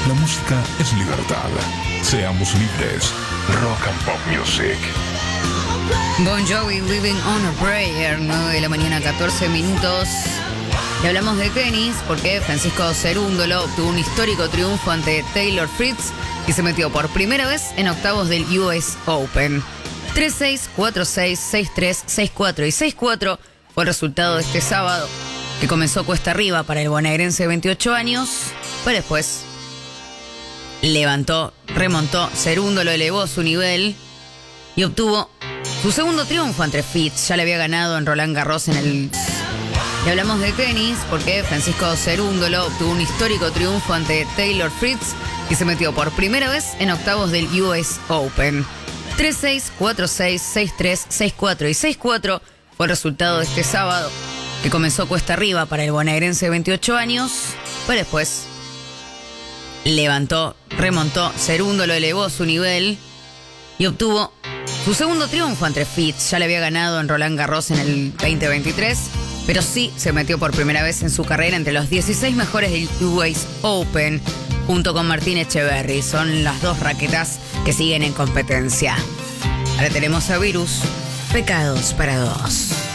la música es libertad. Seamos libres. Rock and Pop Music. Bon Jovi, Living on a Prayer, 9 de la mañana, 14 minutos. Y hablamos de tenis porque Francisco Cerúndolo obtuvo un histórico triunfo ante Taylor Fritz y se metió por primera vez en octavos del US Open. 3-6, 4-6, 6-3, 6-4 y 6-4 fue el resultado de este sábado, que comenzó cuesta arriba para el bonaerense de 28 años, pero después levantó, remontó, Cerúndolo elevó su nivel y obtuvo su segundo triunfo ante Fitz. Ya le había ganado en Roland Garros en el... Y hablamos de tenis porque Francisco Cerúndolo obtuvo un histórico triunfo ante Taylor Fritz y se metió por primera vez en octavos del US Open. 3-6, 4-6, 6-3, 6-4 y 6-4 fue el resultado de este sábado, que comenzó cuesta arriba para el bonaerense de 28 años, pero después levantó, remontó, Cerúndolo elevó su nivel y obtuvo su segundo triunfo ante Fitz. Ya le había ganado en Roland Garros en el 2023, pero sí se metió por primera vez en su carrera entre los 16 mejores del US Open, junto con Martín Echeverry. Son las dos raquetas que siguen en competencia. Ahora tenemos a Virus, Pecados para Dos.